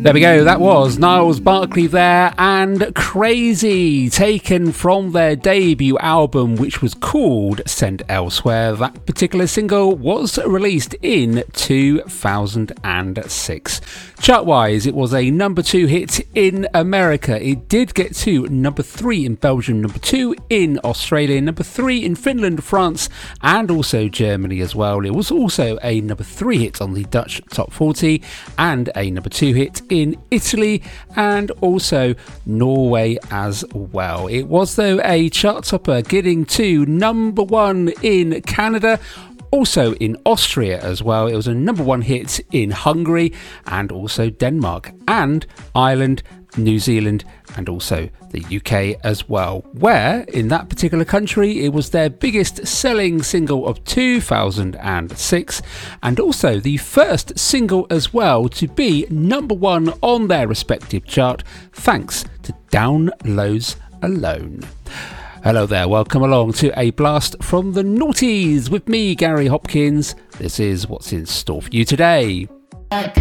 There we go, that was Niles Barkley there and Crazy, taken from their debut album which was called Sent Elsewhere. That particular single was released in 2006. Chart-wise, it was a number 2 hit in America. It did get to number 3 in Belgium, number 2 in Australia, number 3 in Finland, France and also Germany as well. It was also a number 3 hit on the Dutch Top 40 and a number 2 hit in Italy and also Norway as well. It was though a chart topper, getting to number 1 in Canada, also in Austria as well. It was a number 1 hit in Hungary and also Denmark and Ireland, New Zealand and also the UK as well, where in that particular country it was their biggest selling single of 2006 and also the first single as well to be number 1 on their respective chart thanks to Downloads Alone. Hello there, welcome along to a blast from the noughties with me, Gary Hopkins. This is what's in store for you today.